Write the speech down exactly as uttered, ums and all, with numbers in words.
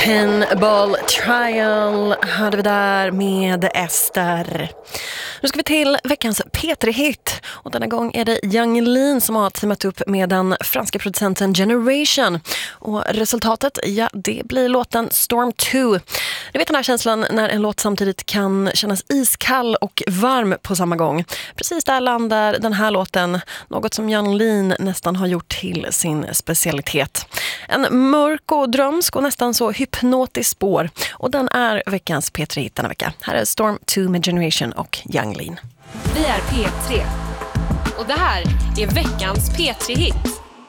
Pinball Trial hade vi där med Ester. Nu ska vi till veckans P tre-hit. Och denna gång är det Yung Lean som har teamat upp med den franska producenten Generation. Och resultatet, ja, det blir låten Storm två. Du vet den här känslan när en låt samtidigt kan kännas iskall och varm på samma gång. Precis där landar den här låten, något som Yung Lean nästan har gjort till sin specialitet. En mörk och drömsk och nästan så hypnotisk spår. Och den är veckans P tre-hit denna vecka. Här är Storm två med Generation och Yung Lean. Vi är P tre. Och det här är veckans P tre-hit.